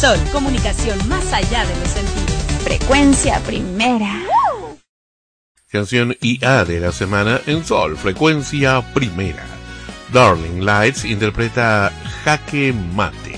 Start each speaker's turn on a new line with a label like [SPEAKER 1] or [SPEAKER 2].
[SPEAKER 1] Sol, comunicación más allá de los sentidos.
[SPEAKER 2] Frecuencia Primera.
[SPEAKER 3] Canción IA de la semana en Sol, Frecuencia Primera. Darling Lights interpreta Jaque Mate.